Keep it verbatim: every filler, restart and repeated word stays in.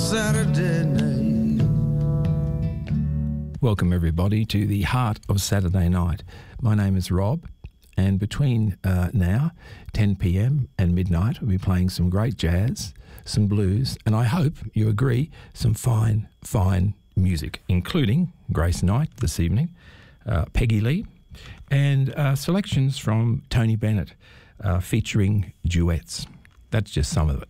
Saturday night. Welcome everybody to the heart of Saturday night. My name is Rob, and between uh, now, ten p m and midnight, we'll be playing some great jazz, some blues, and I hope you agree, some fine, fine music, including Grace Knight this evening, uh, Peggy Lee, and uh, selections from Tony Bennett uh, featuring duets. That's just some of it.